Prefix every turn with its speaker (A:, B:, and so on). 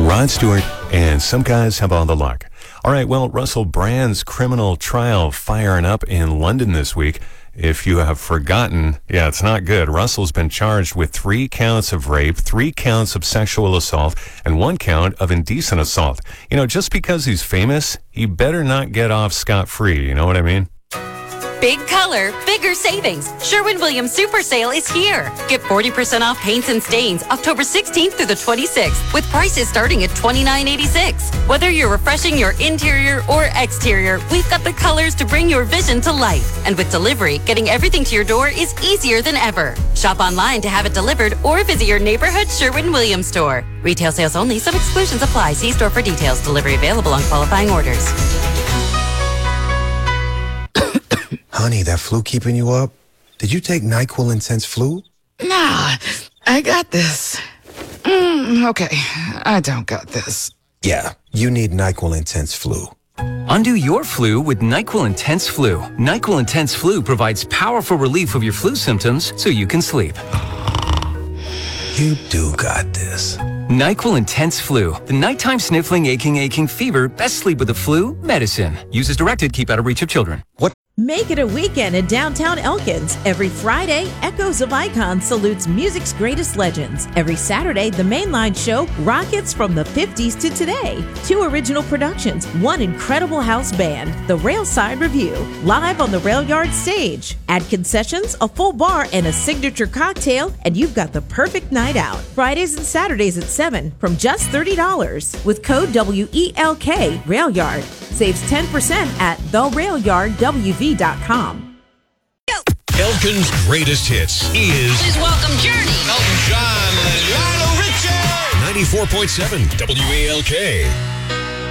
A: Rod Stewart and Some Guys Have All the Luck. All right, well, Russell Brand's criminal trial firing up in London this week. If you have forgotten, yeah, it's not good. Russell's been charged with 3 counts of rape, 3 counts of sexual assault, and 1 count of indecent assault. You know, just because he's famous, he better not get off scot-free. You know what I mean?
B: Big color, bigger savings. Sherwin-Williams Super Sale is here. Get 40% off paints and stains October 16th through the 26th with prices starting at $29.86. Whether you're refreshing your interior or exterior, we've got the colors to bring your vision to life. And with delivery, getting everything to your door is easier than ever. Shop online to have it delivered or visit your neighborhood Sherwin-Williams store. Retail sales only. Some exclusions apply. See store for details. Delivery available on qualifying orders.
C: Honey, that flu keeping you up? Did you take NyQuil Intense Flu?
D: Nah, I got this. Okay, I don't got this.
C: Yeah, you need NyQuil Intense Flu.
E: Undo your flu with NyQuil Intense Flu. NyQuil Intense Flu provides powerful relief of your flu symptoms so you can sleep.
C: You do got this.
E: NyQuil Intense Flu. The nighttime sniffling, aching fever. Best sleep with the flu medicine. Use as directed. Keep out of reach of children.
F: Make it a weekend in downtown Elkins. Every Friday, Echoes of Icon salutes music's greatest legends. Every Saturday, the Mainline show rockets from the 50s to today. 2 original productions, 1 incredible house band, the Railside Review, live on the Rail Yard stage. Add concessions, a full bar, and a signature cocktail, and you've got the perfect night out. Fridays and Saturdays at 7 from just $30. With code WELK, Rail Yard. Saves 10% at therailyardwv.com.
G: Elkin's greatest hits is...
B: Please welcome Journey.
G: Elton John and Lionel Richie. 94.7 WALK.